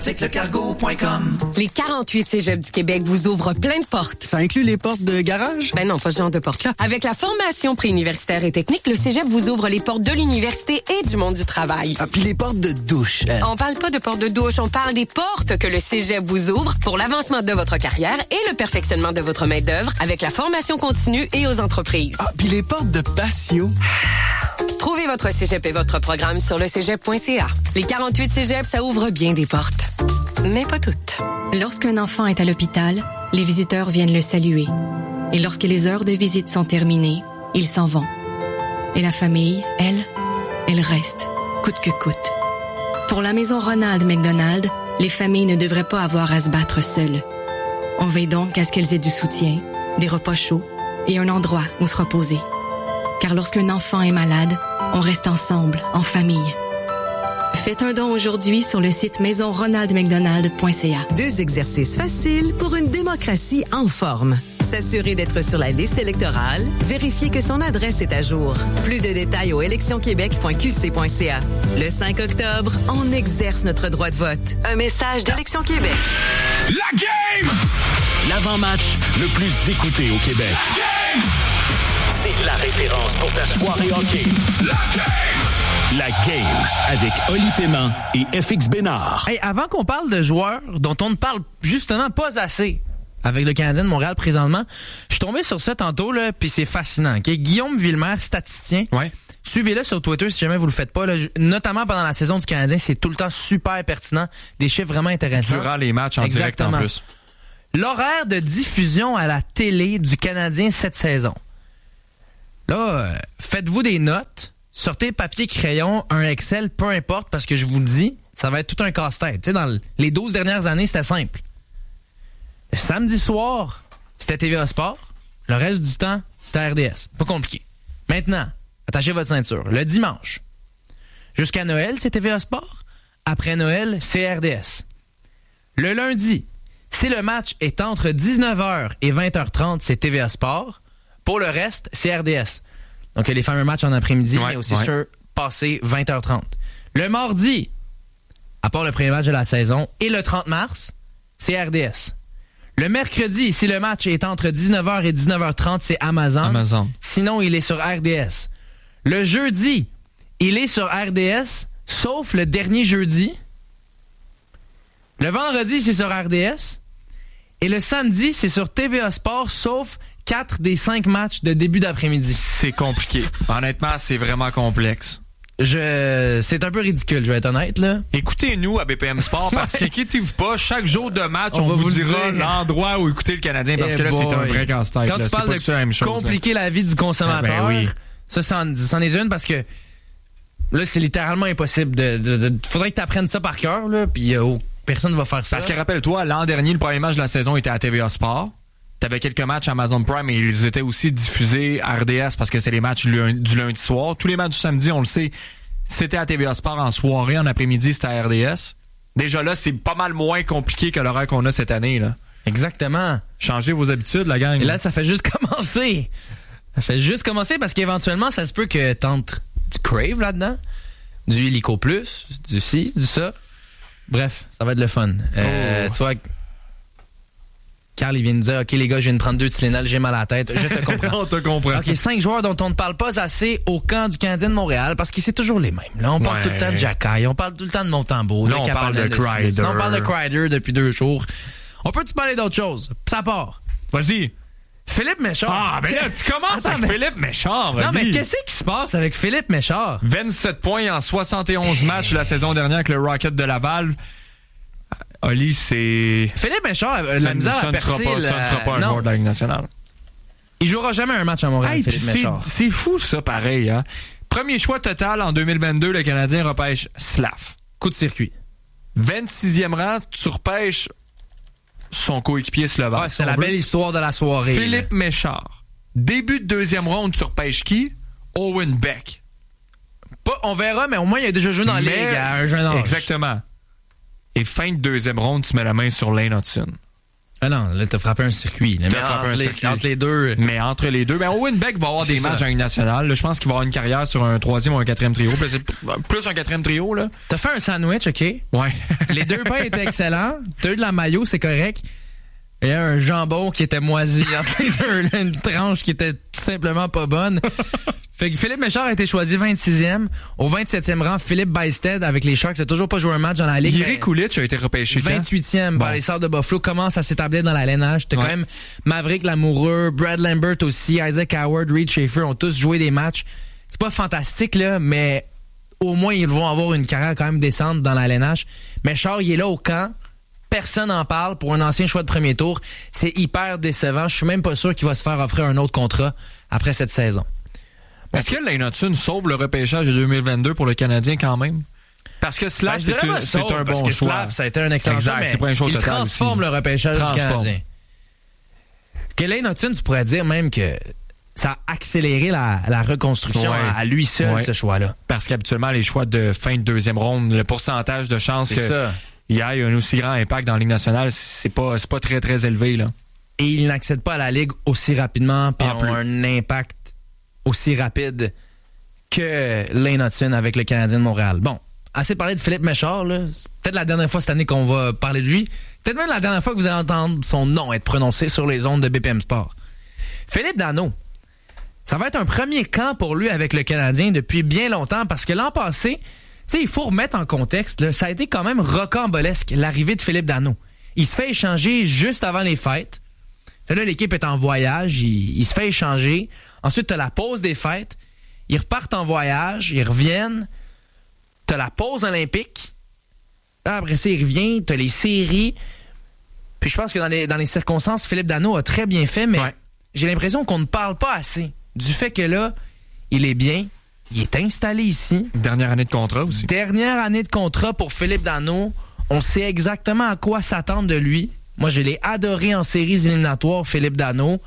Cyclecargo.com. Les 48 cégeps du Québec vous ouvrent plein de portes. Ça inclut les portes de garage? Ben non, pas ce genre de portes-là. Avec la formation préuniversitaire et technique, le cégep vous ouvre les portes de l'université et du monde du travail. Ah, puis les portes de douche. On parle pas de portes de douche, on parle des portes que le cégep vous ouvre pour l'avancement de votre carrière et le perfectionnement de votre main-d'œuvre avec la formation continue et aux entreprises. Ah, puis les portes de patio. Trouvez votre cégep et votre programme sur le cégep.ca. Les 48 cégeps, ça ouvre bien des portes. Mais pas toutes. Lorsqu'un enfant est à l'hôpital, les visiteurs viennent le saluer. Et lorsque les heures de visite sont terminées, ils s'en vont. Et la famille, elle reste, coûte que coûte. Pour la maison Ronald McDonald, les familles ne devraient pas avoir à se battre seules. On veille donc à ce qu'elles aient du soutien, des repas chauds et un endroit où se reposer. Car lorsqu'un enfant est malade, on reste ensemble, en famille. Faites un don aujourd'hui sur le site maisonronaldmcdonald.ca. 2 exercices faciles pour une démocratie en forme. S'assurer d'être sur la liste électorale, vérifier que son adresse est à jour. Plus de détails au électionquebec.qc.ca. Le 5 octobre, on exerce notre droit de vote. Un message d'Élection Québec. La game! L'avant-match le plus écouté au Québec. La game! C'est la référence pour ta soirée hockey. La game! La game avec Oli Paiement et FX Bénard. Hey, avant qu'on parle de joueurs dont on ne parle justement pas assez avec le Canadien de Montréal présentement, je suis tombé sur ça tantôt, là, puis c'est fascinant. Okay? Guillaume Villemer, statisticien. Ouais. Suivez-le sur Twitter si jamais vous le faites pas. Là, notamment pendant la saison du Canadien, c'est tout le temps super pertinent. Des chiffres vraiment intéressants. Durant les matchs en Exactement. direct en plus. L'horaire de diffusion à la télé du Canadien cette saison. Là, faites-vous des notes. Sortez papier, crayon, un Excel, peu importe, parce que je vous le dis, ça va être tout un casse-tête. Tu sais, dans les 12 dernières années, c'était simple. Le samedi soir, c'était TVA Sport. Le reste du temps, c'était RDS. Pas compliqué. Maintenant, attachez votre ceinture. Le dimanche, jusqu'à Noël, c'est TVA Sport. Après Noël, c'est RDS. Le lundi, si le match est entre 19h et 20h30, c'est TVA Sport. Pour le reste, c'est RDS. Donc, il y a les fameux matchs en après-midi, mais aussi sur passé 20h30. Le mardi, à part le premier match de la saison, et le 30 mars, c'est RDS. Le mercredi, si le match est entre 19h et 19h30, c'est Amazon. Sinon, il est sur RDS. Le jeudi, il est sur RDS, sauf le dernier jeudi. Le vendredi, c'est sur RDS. Et le samedi, c'est sur TVA Sport, sauf 4 des 5 matchs de début d'après-midi. C'est compliqué. Honnêtement, c'est vraiment complexe. C'est un peu ridicule, je vais être honnête, là. Écoutez-nous à BPM Sport parce qu'inquiétez-vous pas, chaque jour de match, on vous dira l'endroit où écouter le Canadien parce que là, c'est un vrai casse-tête. Quand là, tu parles de la même chose, compliquer la vie du consommateur, ça, c'en est une parce que là, c'est littéralement impossible. Faudrait que tu apprennes ça par cœur, là, puis personne ne va faire ça. Parce que rappelle-toi, l'an dernier, le premier match de la saison était à TVA Sport. T'avais quelques matchs Amazon Prime et ils étaient aussi diffusés à RDS parce que c'est les matchs du lundi soir. Tous les matchs du samedi, on le sait, c'était à TVA Sport en soirée, en après-midi, c'était à RDS. Déjà là, c'est pas mal moins compliqué que l'horaire qu'on a cette année, là. Exactement. Changez vos habitudes, la gang. Et là, ça fait juste commencer. Ça fait juste commencer parce qu'éventuellement, ça se peut que t'entres du Crave là-dedans, du Illico Plus, du ci, du ça. Bref, ça va être le fun. Tu vois, Carl, il vient nous dire, OK, les gars, je viens de prendre 2 Tylenol, j'ai mal à la tête. Je te comprends. On te comprend. OK, 5 joueurs dont on ne parle pas assez au camp du Canadien de Montréal parce que c'est toujours les mêmes. Là, on parle tout le temps de Jacky, on parle tout le temps de Montembeault. Là, on parle de Kreider. On parle de Kreider depuis 2 jours. On peut-tu parler d'autre chose? Ça part. Vas-y. Philippe Méchard. Ah, ben là, tu commences avec Philippe Méchard. Non, mais qu'est-ce qui se passe avec Philippe Méchard? 27 points en 71 matchs la saison dernière avec le Rocket de Laval. Oli, c'est... Philippe Méchard, la misère à percer... Ça ne sera pas un joueur de la Ligue nationale. Il jouera jamais un match à Montréal, Philippe Méchard. C'est fou, ça, pareil. Hein? Premier choix total en 2022, le Canadien repêche Slav. Coup de circuit. 26e rang, tu repêches son coéquipier slovaque. Ouais, c'est la belle histoire de la soirée. Philippe Méchard. Début de 2e ronde, tu repêches qui? Owen Beck. On verra, mais au moins, il a déjà joué dans la Ligue à un jeune âge. Exactement. Et fin de 2e ronde, tu mets la main sur Lane Hudson. Ah non, là, t'as frappé un circuit. Là, entre les deux. Mais entre les deux, Owen Beck va avoir des matchs en Ligue nationale. Là, je pense qu'il va avoir une carrière sur un 3e ou un 4e trio. Plus un 4e trio, là. T'as fait un sandwich, OK? Ouais. Les deux pains étaient excellents. T'as eu de la mayo, c'est correct. Il y a un jambon qui était moisi entre les deux. Là, une tranche qui était tout simplement pas bonne. Fait que Philippe Méchard a été choisi 26e. Au 27e rang, Philippe Bysted avec les Sharks. Il n'a toujours pas joué un match dans la Ligue. Jiri Kulich a été repêché 28e par les Sabres de Buffalo. Commence à s'établir dans la LNH. T'as quand même Maverick Lamoureux, Brad Lambert aussi, Isaac Howard, Reed Schaefer ont tous joué des matchs. C'est pas fantastique, là, mais au moins, ils vont avoir une carrière quand même décente dans la LNH. Méchard, il est là au camp. Personne n'en parle pour un ancien choix de premier tour. C'est hyper décevant. Je suis même pas sûr qu'il va se faire offrir un autre contrat après cette saison. Est-ce que Lane Hutson sauve le repêchage de 2022 pour le Canadien quand même? Parce que Slav, c'est un bon choix. Slav, ça a été un excellent choix, mais il transforme le repêchage du Canadien. Que Lane Hutson, tu pourrais dire même que ça a accéléré la reconstruction à lui seul, ce choix-là. Parce qu'habituellement, les choix de fin de deuxième ronde, le pourcentage de chances que il y a un aussi grand impact dans la Ligue nationale, c'est pas très, très élevé, là. Et il n'accède pas à la Ligue aussi rapidement, puis ont un impact aussi rapide que Lane Hutson avec le Canadien de Montréal. Bon, assez parlé de Philippe Méchard, là. C'est peut-être la dernière fois cette année qu'on va parler de lui. Peut-être même la dernière fois que vous allez entendre son nom être prononcé sur les ondes de BPM Sport. Philippe Danault. Ça va être un premier camp pour lui avec le Canadien depuis bien longtemps parce que l'an passé, tu sais, il faut remettre en contexte, là, ça a été quand même rocambolesque, l'arrivée de Philippe Danault. Il se fait échanger juste avant les fêtes. Fait là, l'équipe est en voyage, il se fait échanger. Ensuite, t'as la pause des fêtes. Ils repartent en voyage, ils reviennent. T'as la pause olympique. Là, après ça, il revient. T'as les séries. Puis je pense que dans les circonstances, Philippe Danault a très bien fait, mais j'ai l'impression qu'on ne parle pas assez du fait que là, il est bien. Il est installé ici. Dernière année de contrat aussi. Dernière année de contrat pour Philippe Danault. On sait exactement à quoi s'attendre de lui. Moi, je l'ai adoré en séries éliminatoires, Philippe Danault.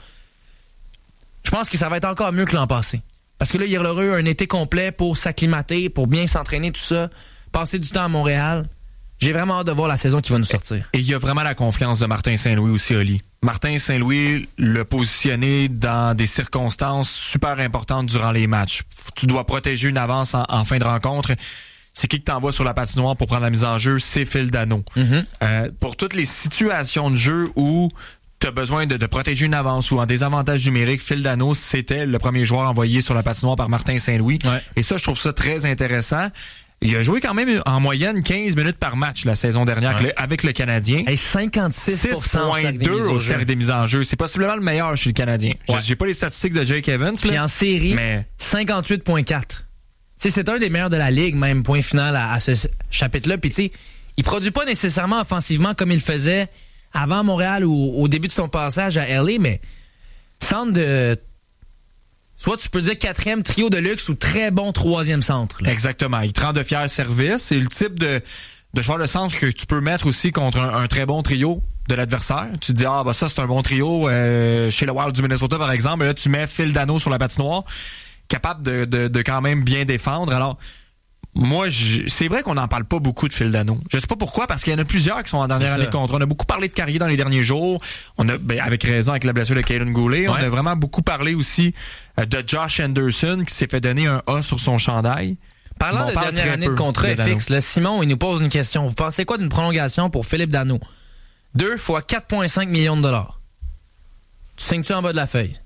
Je pense que ça va être encore mieux que l'an passé. Parce que là, il aura eu un été complet pour s'acclimater, pour bien s'entraîner, tout ça. Passer du temps à Montréal. J'ai vraiment hâte de voir la saison qui va nous sortir. Et il y a vraiment la confiance de Martin Saint-Louis aussi, Oli. Martin Saint-Louis l'a positionné dans des circonstances super importantes durant les matchs. Tu dois protéger une avance en fin de rencontre. C'est qui que t'envoies sur la patinoire pour prendre la mise en jeu? C'est Phil Danault. Pour toutes les situations de jeu où tu as besoin de protéger une avance ou en désavantage numérique, Phil Danault, c'était le premier joueur envoyé sur la patinoire par Martin Saint-Louis. Et ça, je trouve ça très intéressant. Il a joué quand même en moyenne 15 minutes par match la saison dernière avec le Canadien. Et 56,2 au cercle des mises en jeu. C'est possiblement le meilleur chez le Canadien. J'ai pas les statistiques de Jake Evans. Puis en série, 58,4. C'est un des meilleurs de la Ligue, même point final à ce chapitre-là. Puis tu sais, il produit pas nécessairement offensivement comme il faisait avant Montréal ou au début de son passage à LA, mais centre de... Soit tu peux dire 4e trio de luxe ou très bon 3e centre. Là. Exactement. Il te rend de fiers services. C'est le type de joueur de centre que tu peux mettre aussi contre un très bon trio de l'adversaire. Tu te dis, ça c'est un bon trio chez le Wild du Minnesota, par exemple. Et là, tu mets Phil Danault sur la patinoire, capable de quand même bien défendre. Alors, moi, c'est vrai qu'on n'en parle pas beaucoup de Phil Danault. Je sais pas pourquoi, parce qu'il y en a plusieurs qui sont en dernière année de contrat. On a beaucoup parlé de Carrier dans les derniers jours. On a, avec raison, avec la blessure de Caden Goulet. On a vraiment beaucoup parlé aussi de Josh Anderson, qui s'est fait donner un A sur son chandail. Parlant de dernière année de contrat fixe, là, Simon, il nous pose une question. Vous pensez quoi d'une prolongation pour Philippe Danault? 2 fois 4,5 millions de dollars. Tu signes-tu en bas de la feuille?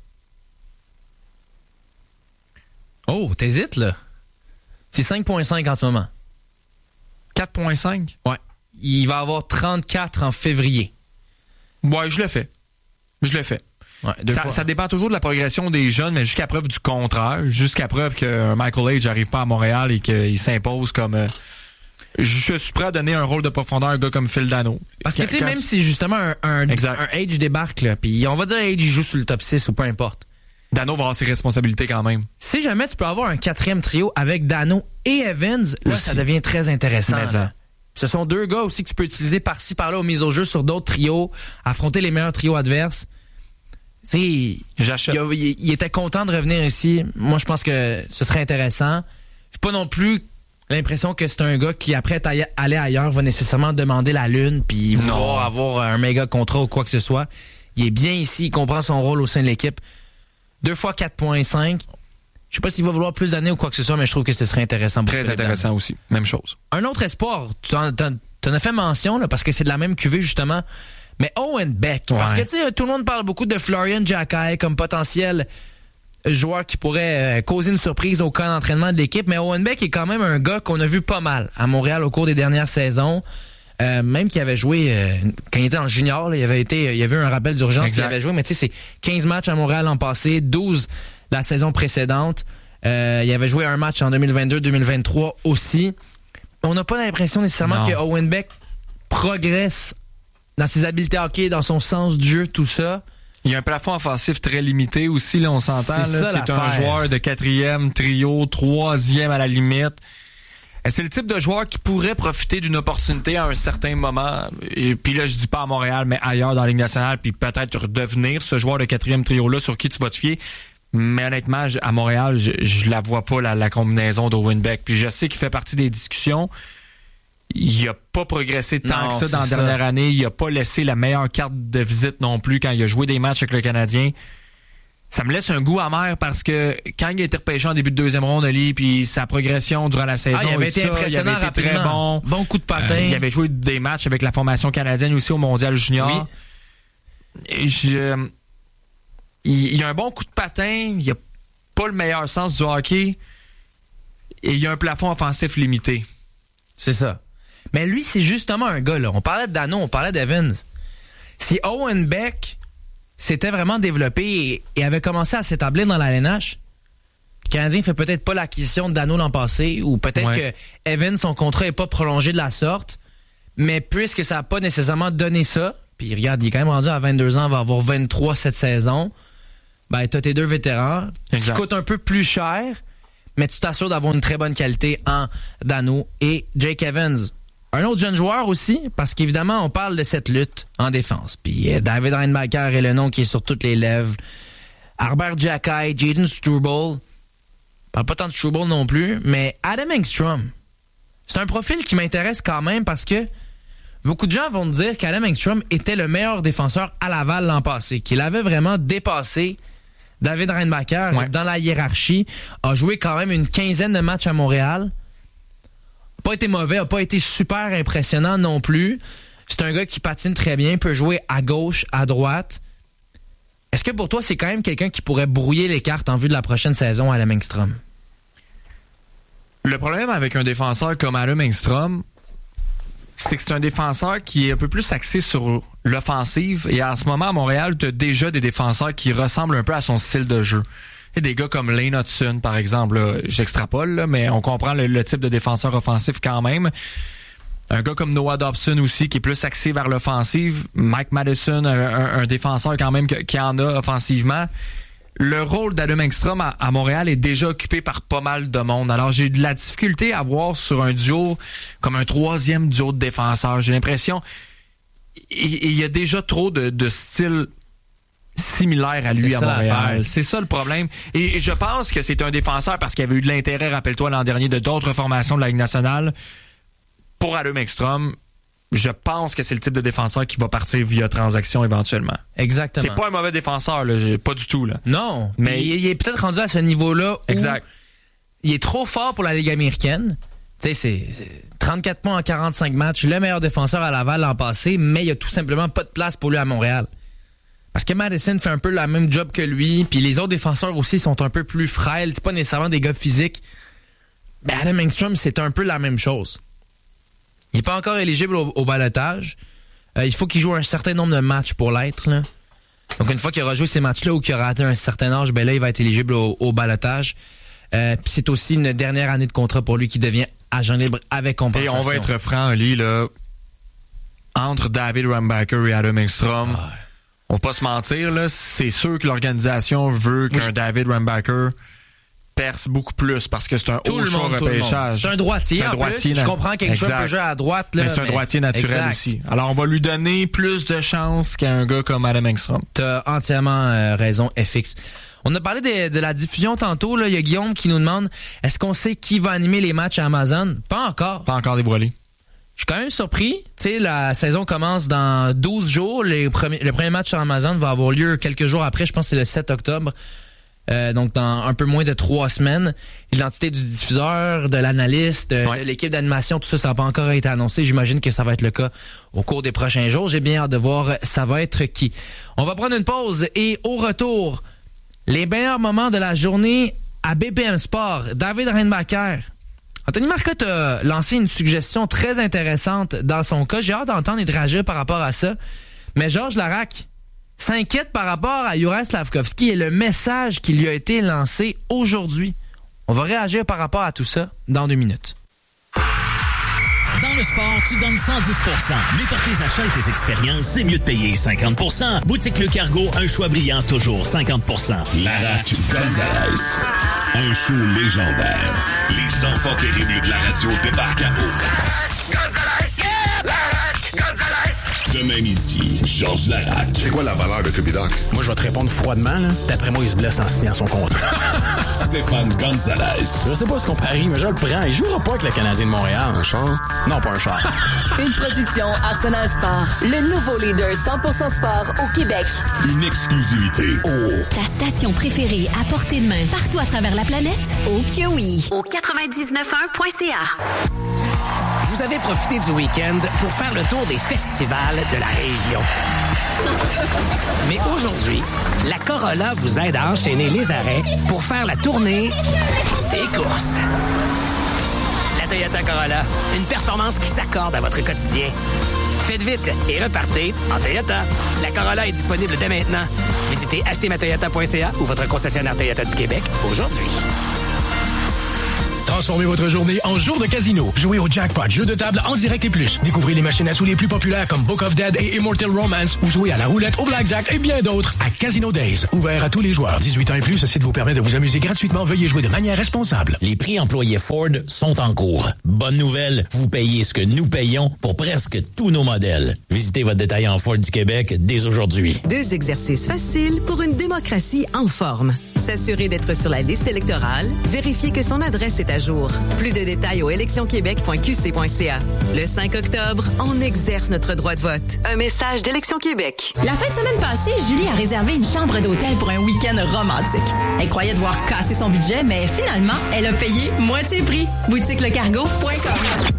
Oh, t'hésites, là? C'est 5,5 en ce moment. 4,5? Ouais. Il va avoir 34 en février. Ouais, je le fais. Ouais, ça dépend toujours de la progression des jeunes, mais jusqu'à preuve du contraire. Jusqu'à preuve que Michael Age n'arrive pas à Montréal et qu'il s'impose comme... je suis prêt à donner un rôle de profondeur à un gars comme Phil Danault. Parce que tu sais, même si justement un Age débarque, là, puis on va dire Age il joue sur le top 6 ou peu importe. Danault va avoir ses responsabilités quand même. Si jamais tu peux avoir un 4e trio avec Danault et Evans, là, ça devient très intéressant. Ce sont 2 gars aussi que tu peux utiliser par-ci, par-là aux mises au jeu sur d'autres trios, affronter les meilleurs trios adverses. J'achète. Il était content de revenir ici. Moi, je pense que ce serait intéressant. Je suis pas non plus l'impression que c'est un gars qui, après être allé ailleurs, va nécessairement demander la lune puis vouloir avoir un méga contrat ou quoi que ce soit. Il est bien ici, il comprend son rôle au sein de l'équipe. 2 fois 4.5. Je sais pas s'il va vouloir plus d'années ou quoi que ce soit, mais je trouve que ce serait intéressant. Très intéressant aussi. Même chose. Un autre espoir, tu en as fait mention, là, parce que c'est de la même cuvée, justement, mais Owen Beck. Parce que, tu sais, tout le monde parle beaucoup de Florian Jackai comme potentiel joueur qui pourrait causer une surprise au camp d'entraînement de l'équipe, mais Owen Beck est quand même un gars qu'on a vu pas mal à Montréal au cours des dernières saisons. Même qu'il avait joué quand il était en junior, là, il y avait eu un rappel d'urgence qu'il avait joué, mais tu sais, c'est 15 matchs à Montréal l'an passé, 12 la saison précédente. Il avait joué un match en 2022-2023 aussi. On n'a pas l'impression nécessairement que Owen Beck progresse dans ses habiletés hockey, dans son sens du jeu, tout ça. Il y a un plafond offensif très limité aussi, là, on s'entend. C'est un joueur de 4e trio, 3e à la limite. C'est le type de joueur qui pourrait profiter d'une opportunité à un certain moment. Et puis là, je dis pas à Montréal, mais ailleurs dans la Ligue nationale, puis peut-être redevenir ce joueur de 4e trio-là sur qui tu vas te fier. Mais honnêtement, à Montréal, je la vois pas, la combinaison d'Owen Beck. Puis je sais qu'il fait partie des discussions. Il a pas progressé tant que ça dans la dernière année. Il a pas laissé la meilleure carte de visite non plus quand il a joué des matchs avec le Canadien. Ça me laisse un goût amer parce que quand il a été repêché en début de 2e ronde, puis sa progression durant la saison, il avait été impressionnant, il avait été très bon. Bon coup de patin. Il avait joué des matchs avec la formation canadienne aussi au Mondial Junior. Oui. Il a un bon coup de patin, il a pas le meilleur sens du hockey et il a un plafond offensif limité. C'est ça. Mais lui, c'est justement un gars, là. On parlait de Dano, on parlait d'Evans. Si Owen Beck s'était vraiment développé et avait commencé à s'établir dans la LNH, le Canadien fait peut-être pas l'acquisition de Dano l'an passé, ou peut-être que Evans, son contrat n'est pas prolongé de la sorte, mais puisque ça n'a pas nécessairement donné ça, puis regarde, il est quand même rendu à 22 ans, il va avoir 23 cette saison, ben t'as tes 2 vétérans qui coûtent un peu plus cher, mais tu t'assures d'avoir une très bonne qualité en Dano et Jake Evans. Un autre jeune joueur aussi, parce qu'évidemment, on parle de cette lutte en défense. Puis David Reinbacher est le nom qui est sur toutes les lèvres. Arber Xhekaj, Jaden Struble. Pas tant de Struble non plus, mais Adam Engstrom. C'est un profil qui m'intéresse quand même parce que beaucoup de gens vont me dire qu'Adam Engstrom était le meilleur défenseur à Laval l'an passé, qu'il avait vraiment dépassé David Reinbacher dans la hiérarchie. A joué quand même une 15aine de matchs à Montréal. Pas été mauvais, a pas été super impressionnant non plus. C'est un gars qui patine très bien, peut jouer à gauche, à droite. Est-ce que pour toi, c'est quand même quelqu'un qui pourrait brouiller les cartes en vue de la prochaine saison à Adam Engstrom? Le problème avec un défenseur comme Adam Engstrom, c'est que c'est un défenseur qui est un peu plus axé sur l'offensive. Et en ce moment, à Montréal, tu as déjà des défenseurs qui ressemblent un peu à son style de jeu. Il y a des gars comme Lane Hudson, par exemple, là, j'extrapole, là, mais on comprend le type de défenseur offensif quand même. Un gars comme Noah Dobson aussi, qui est plus axé vers l'offensive. Mike Madison, un défenseur quand même qui en a offensivement. Le rôle d'Adam Engstrom à Montréal est déjà occupé par pas mal de monde. Alors, j'ai de la difficulté à voir sur un duo comme un 3e duo de défenseurs. J'ai l'impression il y a déjà trop de styles similaires à lui à Montréal. C'est ça le problème. Et je pense que c'est un défenseur parce qu'il avait eu de l'intérêt, rappelle-toi, l'an dernier, de d'autres formations de la Ligue nationale. Pour Adam Engstrom, je pense que c'est le type de défenseur qui va partir via transaction éventuellement. Exactement. C'est pas un mauvais défenseur, là, pas du tout. Là. Non, mais il est peut-être rendu à ce niveau-là où il est trop fort pour la Ligue américaine. Tu sais, c'est 34 points en 45 matchs, le meilleur défenseur à Laval l'an passé, mais il n'y a tout simplement pas de place pour lui à Montréal. Parce que Madison fait un peu la même job que lui, puis les autres défenseurs aussi sont un peu plus frêles, c'est pas nécessairement des gars physiques. Mais Adam Engstrom, c'est un peu la même chose. Il n'est pas encore éligible au ballottage. Il faut qu'il joue un certain nombre de matchs pour l'être, là. Donc une fois qu'il aura joué ces matchs-là ou qu'il aura atteint un certain âge, ben là, il va être éligible au ballottage. Puis c'est aussi une dernière année de contrat pour lui qui devient agent libre avec compensation. Et on va être franc, Oli, là, entre David Reinbacher et Adam Engstrom, on va pas se mentir, là, c'est sûr que l'organisation veut qu'un David Reinbacher perce beaucoup plus parce que c'est un haut choix repêchage. C'est un droitier. Je comprends quelque chose peut jouer à droite. Là, mais c'est un droitier naturel aussi. Alors, on va lui donner plus de chance qu'à un gars comme Adam Engstrom. T'as entièrement raison, FX. On a parlé de la diffusion tantôt. Là. Il y a Guillaume qui nous demande, est-ce qu'on sait qui va animer les matchs à Amazon? Pas encore. Pas encore dévoilé. Je suis quand même surpris. Tu sais, la saison commence dans 12 jours. Le premier match sur Amazon va avoir lieu quelques jours après. Je pense que c'est le 7 octobre. Donc, dans un peu moins de 3 semaines. L'identité du diffuseur, de l'analyste, de l'équipe d'animation, tout ça, ça n'a pas encore été annoncé. J'imagine que ça va être le cas au cours des prochains jours. J'ai bien hâte de voir ça va être qui. On va prendre une pause et au retour, les meilleurs moments de la journée à BPM Sport. David Reinbacher. Anthony Marcotte a lancé une suggestion très intéressante dans son cas. J'ai hâte d'entendre et de réagir par rapport à ça. Mais Georges Laraque s'inquiète par rapport à Juraj Slafkovský et le message qui lui a été lancé aujourd'hui. On va réagir par rapport à tout ça dans 2 minutes. Dans le sport, tu donnes 110%. Mais pour tes achats et tes expériences, c'est mieux de payer 50%. Boutique Le Cargo, un choix brillant, toujours 50%. Laraque Gonzalez. Un show légendaire. Les enfants terribles de la radio débarquent à eau. Gonzalez! Yeah! Laraque Gonzalez! Demain midi, Georges Laraque. C'est quoi la valeur de Cubidoc? Moi, je vais te répondre froidement. Là. D'après moi, il se blesse en signant son contrat. Stéphane Gonzalez. Je sais pas ce qu'on parie, mais je le prends. Il jouera pas avec le Canadien de Montréal. Un char? Non, pas un char. Une production Arsenal Sport. Le nouveau leader 100% sport au Québec. Une exclusivité. Ta station préférée à portée de main partout à travers la planète? Oh que oui. Au 99.1.ca. Vous avez profité du week-end pour faire le tour des festivals de la région. Mais aujourd'hui, la Corolla vous aide à enchaîner les arrêts pour faire la tournée des courses. La Toyota Corolla, une performance qui s'accorde à votre quotidien. Faites vite et repartez en Toyota. La Corolla est disponible dès maintenant. Visitez achetermatoyota.ca ou votre concessionnaire Toyota du Québec aujourd'hui. Transformez votre journée en jour de casino. Jouez au Jackpot, jeu de table en direct et plus. Découvrez les machines à sous les plus populaires comme Book of Dead et Immortal Romance ou jouez à la roulette, au blackjack et bien d'autres à Casino Days. Ouvert à tous les joueurs. 18 ans et plus, ceci vous permet de vous amuser gratuitement. Veuillez jouer de manière responsable. Les prix employés Ford sont en cours. Bonne nouvelle, vous payez ce que nous payons pour presque tous nos modèles. Visitez votre détaillant Ford du Québec dès aujourd'hui. 2 exercices faciles pour une démocratie en forme. S'assurer d'être sur la liste électorale, vérifier que son adresse est à jour. Plus de détails au électionquebec.qc.ca. Le 5 octobre, on exerce notre droit de vote. Un message d'Élection Québec. La fin de semaine passée, Julie a réservé une chambre d'hôtel pour un week-end romantique. Elle croyait devoir casser son budget, mais finalement, elle a payé moitié prix. BoutiqueLeCargo.com.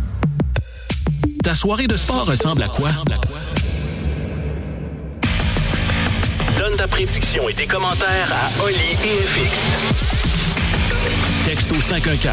Ta soirée de sport ressemble à quoi? Donne ta prédiction et tes commentaires à Oli et FX. Texto 514-7900-919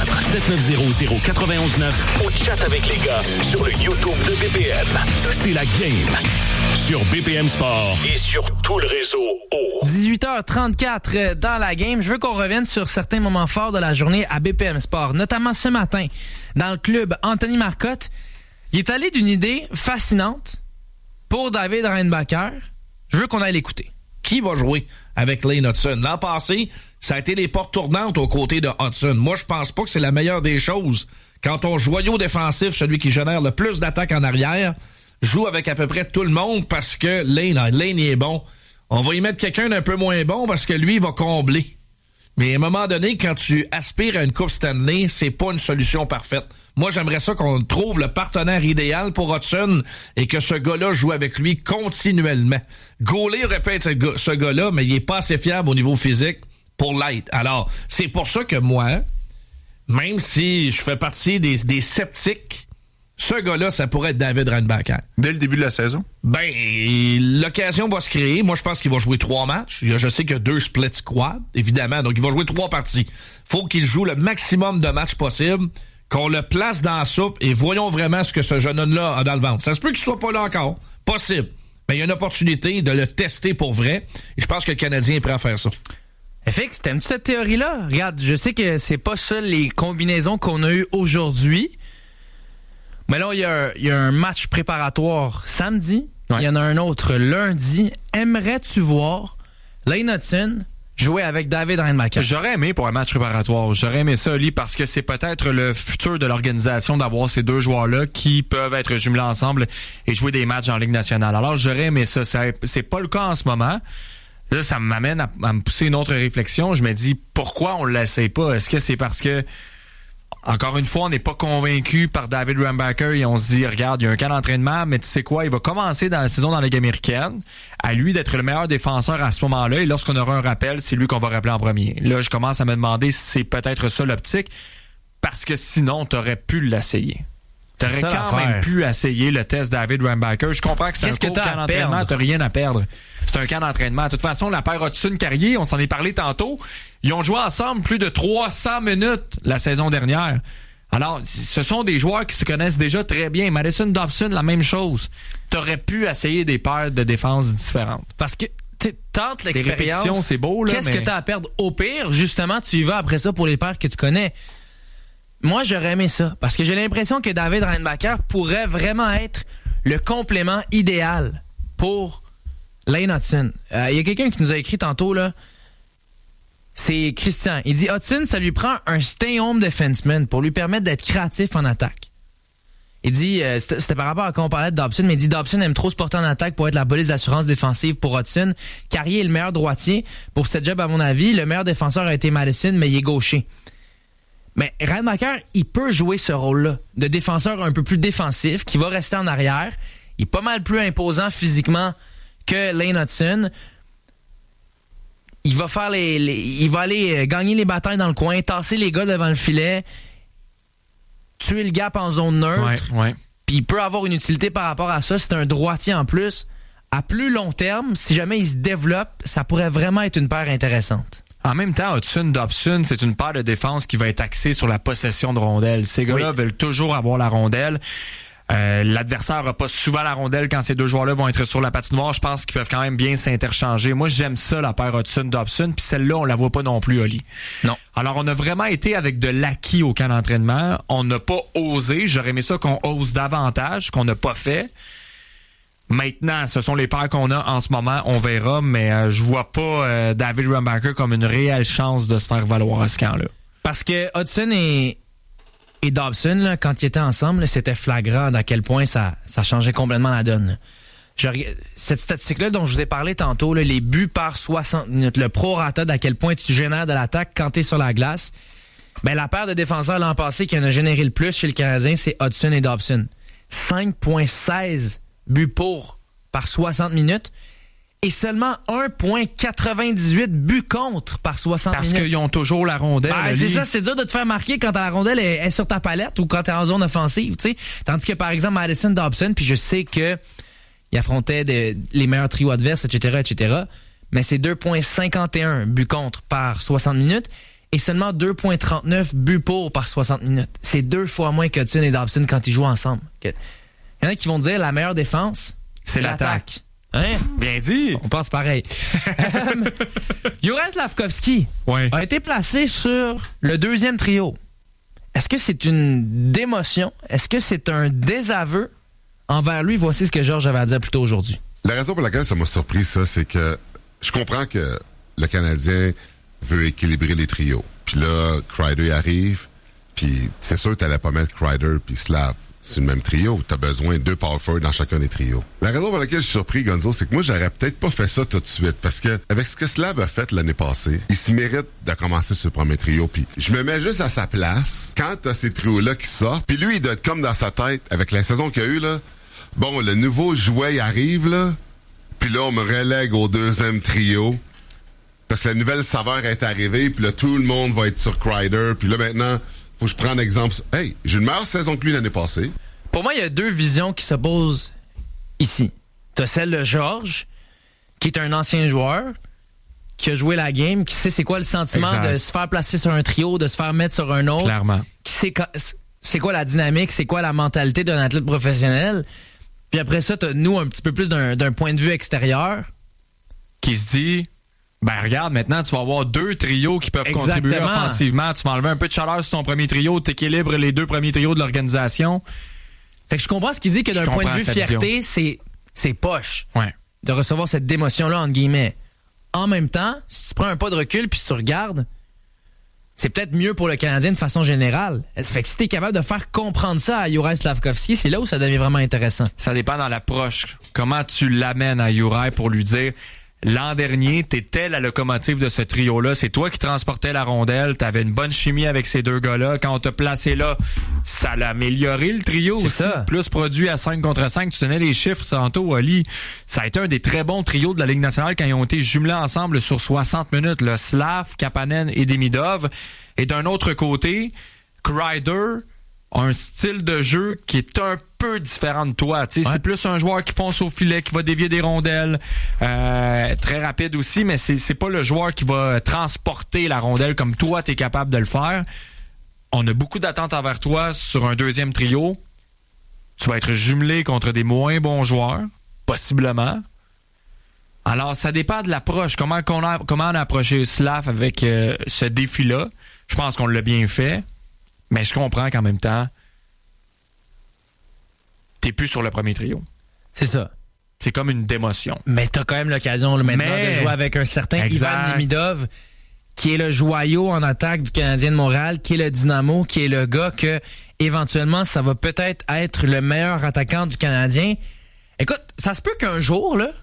ou chat avec les gars sur le YouTube de BPM. C'est la game sur BPM Sport et sur tout le réseau. 18h34 dans la game. Je veux qu'on revienne sur certains moments forts de la journée à BPM Sport, notamment ce matin dans le club Anthony Marcotte. Il est allé d'une idée fascinante pour David Reinbacher. Je veux qu'on aille l'écouter. Qui va jouer avec Lane Hutson? L'an passé, ça a été les portes tournantes aux côtés de Hutson. Moi, je pense pas que c'est la meilleure des choses. Quand ton joyau défensif, celui qui génère le plus d'attaques en arrière, joue avec à peu près tout le monde parce que Lane est bon. On va y mettre quelqu'un d'un peu moins bon parce que lui, il va combler. Mais à un moment donné, quand tu aspires à une Coupe Stanley, c'est pas une solution parfaite. Moi, j'aimerais ça qu'on trouve le partenaire idéal pour Hutson et que ce gars-là joue avec lui continuellement. Gaulet aurait pu être ce gars-là, mais il est pas assez fiable au niveau physique pour l'être. Alors, c'est pour ça que moi, même si je fais partie des sceptiques, ce gars-là, ça pourrait être David Reinbacher. Dès le début de la saison? Ben, l'occasion va se créer. Moi, je pense qu'il va jouer 3 matchs. Je sais qu'il y a 2 split squads, évidemment. Donc, il va jouer 3 parties. Faut qu'il joue le maximum de matchs possible, qu'on le place dans la soupe et voyons vraiment ce que ce jeune homme-là a dans le ventre. Ça se peut qu'il soit pas là encore. Possible. Mais il y a une opportunité de le tester pour vrai. Et je pense que le Canadien est prêt à faire ça. FX, t'aimes-tu cette théorie-là? Regarde, je sais que c'est pas ça les combinaisons qu'on a eues aujourd'hui. Mais là, il y a un match préparatoire samedi. Ouais. Il y en a un autre lundi. Aimerais-tu voir Lane Hutson jouer avec David Reinbacher. J'aurais aimé pour un match préparatoire. J'aurais aimé ça, Oli, parce que c'est peut-être le futur de l'organisation d'avoir ces deux joueurs-là qui peuvent être jumelés ensemble et jouer des matchs en Ligue nationale. Alors, j'aurais aimé ça. C'est pas le cas en ce moment. Là, ça m'amène à me pousser une autre réflexion. Je me dis, pourquoi on ne l'essaye pas? Est-ce que c'est parce que, encore une fois, on n'est pas convaincu par David Reinbacher et on se dit, regarde, il y a un camp d'entraînement, mais tu sais quoi, il va commencer dans la saison dans la Ligue américaine. À lui d'être le meilleur défenseur à ce moment-là. Et lorsqu'on aura un rappel, c'est lui qu'on va rappeler en premier. Là, je commence à me demander si c'est peut-être ça l'optique. Parce que sinon, t'aurais pu l'essayer. T'aurais quand même pu essayer le test David Reinbacher. Je comprends que c'est un camp d'entraînement, t'as rien à perdre. C'est un camp d'entraînement. De toute façon, la paire Hudson-Carrier, on s'en est parlé tantôt, ils ont joué ensemble plus de 300 minutes la saison dernière. Alors, ce sont des joueurs qui se connaissent déjà très bien. Madison Dobson, la même chose. T'aurais pu essayer des paires de défense différentes. Parce que tente l'expérience. Les répétitions, c'est beau, là. Qu'est-ce que t'as à perdre? Au pire, justement, tu y vas après ça pour les paires que tu connais. Moi, j'aurais aimé ça. Parce que j'ai l'impression que David Reinbacher pourrait vraiment être le complément idéal pour Lane Hutson. Il y a quelqu'un qui nous a écrit tantôt, là. C'est Christian. Il dit Hutson, ça lui prend un stay-home defenseman pour lui permettre d'être créatif en attaque. Il dit, c'était par rapport à quand on parlait de Dobson, mais il dit Dobson aime trop se porter en attaque pour être la police d'assurance défensive pour Hutson. Carrier est le meilleur droitier. Pour cette job, à mon avis, le meilleur défenseur a été Madison, mais il est gaucher. Mais Reinbacher, il peut jouer ce rôle-là, de défenseur un peu plus défensif, qui va rester en arrière. Il est pas mal plus imposant physiquement que Lane Hutson. Il va faire il va aller gagner les batailles dans le coin, tasser les gars devant le filet, tuer le gap en zone neutre. Ouais. Puis il peut avoir une utilité par rapport à ça. C'est un droitier en plus. À plus long terme, si jamais il se développe, ça pourrait vraiment être une paire intéressante. En même temps, Hudson-Dobson, c'est une paire de défense qui va être axée sur la possession de rondelles. Ces gars-là veulent toujours avoir la rondelle. L'adversaire n'a pas souvent la rondelle quand ces deux joueurs-là vont être sur la patinoire. Je pense qu'ils peuvent quand même bien s'interchanger. Moi, j'aime ça, la paire Hudson-Dobson, puis celle-là, on la voit pas non plus, Oli. Non. Alors, on a vraiment été avec de l'acquis au camp d'entraînement. On n'a pas osé. J'aurais aimé ça qu'on ose davantage, qu'on n'a pas fait. Maintenant, ce sont les paires qu'on a en ce moment, on verra, mais je vois pas David Reinbacher comme une réelle chance de se faire valoir à ce camp-là. Parce que Hudson et Dobson, là, quand ils étaient ensemble, là, c'était flagrant d'à quel point ça changeait complètement la donne. Cette statistique-là dont je vous ai parlé tantôt, là, les buts par 60 minutes, le prorata d'à quel point tu génères de l'attaque quand tu es sur la glace, ben, la paire de défenseurs l'an passé qui en a généré le plus chez le Canadien, c'est Hudson et Dobson. 5,16 buts pour par 60 minutes et seulement 1,98 buts contre par 60 minutes. Parce qu'ils ont toujours la rondelle. C'est ça, c'est dur de te faire marquer quand la rondelle est sur ta palette ou quand t'es en zone offensive, tu sais. Tandis que, par exemple, Madison Dobson, puis je sais que il affrontait les meilleurs trios adverses, etc., mais c'est 2,51 buts contre par 60 minutes et seulement 2,39 buts pour par 60 minutes. C'est 2 fois moins que Hudson et Dobson quand ils jouent ensemble. Il y en a qui vont dire la meilleure défense, c'est l'attaque. Hein? Bien dit. On pense pareil. Juraj Slafkovský a été placé sur le deuxième trio. Est-ce que c'est une démotion? Est-ce que c'est un désaveu envers lui? Voici ce que Georges avait à dire plus tôt aujourd'hui. La raison pour laquelle ça m'a surpris, ça, c'est que je comprends que le Canadien veut équilibrer les trios. Puis là, Kreider arrive, puis c'est sûr que t'allais pas mettre Kreider puis Slav. C'est le même trio. T'as besoin de 2 power forward dans chacun des trios. La raison pour laquelle je suis surpris, Gonzo, c'est que moi, j'aurais peut-être pas fait ça tout de suite. Parce que, avec ce que Slav a fait l'année passée, il se mérite de commencer sur le premier trio. Puis, je me mets juste à sa place. Quand t'as ces trios-là qui sortent, puis lui, il doit être comme dans sa tête, avec la saison qu'il y a eu, là. Bon, le nouveau jouet, il arrive, là. Puis là, on me relègue au deuxième trio. Parce que la nouvelle saveur est arrivée, puis là, tout le monde va être sur Kreider. Puis là, maintenant, faut que je prenne exemple. Hey, j'ai une meilleure saison que lui l'année passée. Pour moi, il y a 2 visions qui s'opposent ici. T'as celle de Georges, qui est un ancien joueur, qui a joué la game, qui sait c'est quoi le sentiment de se faire placer sur un trio, de se faire mettre sur un autre. Clairement. Qui sait c'est quoi la dynamique, c'est quoi la mentalité d'un athlète professionnel. Puis après ça, t'as nous un petit peu plus d'un point de vue extérieur. Qui se dit... Ben regarde, maintenant tu vas avoir 2 trios qui peuvent contribuer offensivement. Tu vas enlever un peu de chaleur sur ton premier trio, t'équilibres les 2 premiers trios de l'organisation. Fait que je comprends ce qu'il dit que d'un point de vue fierté, c'est poche de recevoir cette démotion-là, entre guillemets. en même temps, si tu prends un pas de recul puis tu regardes, c'est peut-être mieux pour le Canadien de façon générale. Ça fait que si t'es capable de faire comprendre ça à Juraj Slafkovský, c'est là où ça devient vraiment intéressant. Ça dépend dans l'approche. Comment tu l'amènes à Juraj pour lui dire... L'an dernier, t'étais la locomotive de ce trio-là. C'est toi qui transportais la rondelle. T'avais une bonne chimie avec ces deux gars-là. Quand on t'a placé là, ça l'a amélioré le trio aussi. Ça. Plus produit à 5 contre 5. Tu tenais les chiffres tantôt, Oli. Ça a été un des très bons trios de la Ligue nationale quand ils ont été jumelés ensemble sur 60 minutes. Le Slav, Kapanen et Demidov. Et d'un autre côté, Kreider a un style de jeu qui est un peu différent de toi. Ouais. C'est plus un joueur qui fonce au filet, qui va dévier des rondelles, très rapide aussi, mais c'est pas le joueur qui va transporter la rondelle comme toi, t'es capable de le faire. On a beaucoup d'attentes envers toi sur un deuxième trio. Tu vas être jumelé contre des moins bons joueurs, possiblement. Alors, ça dépend de l'approche. Comment on a approché Slav avec ce défi-là. Je pense qu'on l'a bien fait. Mais je comprends qu'en même temps, t'es plus sur le premier trio. C'est ça. C'est comme une démotion. Mais t'as quand même l'occasion maintenant de jouer avec un certain Ivan Demidov, qui est le joyau en attaque du Canadien de Montréal, qui est le dynamo, qui est le gars que, éventuellement, ça va peut-être être le meilleur attaquant du Canadien. Écoute, ça se peut qu'un jour, là,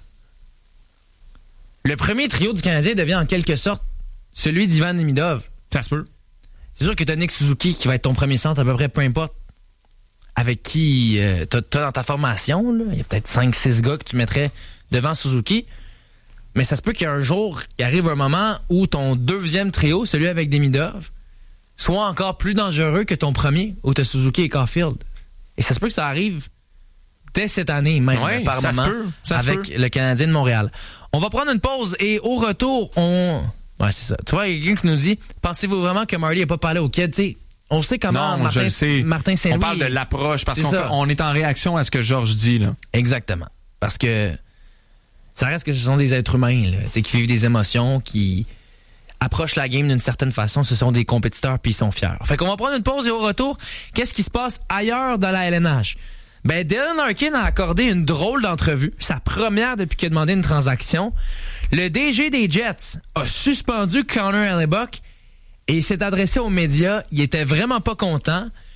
le premier trio du Canadien devient en quelque sorte celui d'Ivan Demidov. Ça se peut. C'est sûr que t'as Nick Suzuki qui va être ton premier centre à peu près, peu importe avec qui t'as dans ta formation. Il y a peut-être 5-6 gars que tu mettrais devant Suzuki. Mais ça se peut qu'il y ait un jour, il arrive un moment où ton deuxième trio, celui avec Demidov, soit encore plus dangereux que ton premier, où t'as Suzuki et Caulfield. Et ça se peut que ça arrive dès cette année même, par moment, avec le Canadien de Montréal. On va prendre une pause et au retour, Ouais, c'est ça. Tu vois, il y a quelqu'un qui nous dit, pensez-vous vraiment que Marty n'a pas parlé au Kid? T'sais, on sait comment Martin Saint-Louis... On parle de l'approche, parce qu'on est en réaction à ce que Georges dit. Là. Exactement. Parce que ça reste que ce sont des êtres humains là, qui vivent des émotions, qui approchent la game d'une certaine façon. Ce sont des compétiteurs, puis ils sont fiers. Fait qu'on va prendre une pause et au retour, qu'est-ce qui se passe ailleurs dans la LNH? Ben, Dylan Larkin a accordé une drôle d'entrevue, sa première depuis qu'il a demandé une transaction. Le DG des Jets a suspendu Connor Hellebuyck et s'est adressé aux médias. Il était vraiment pas content.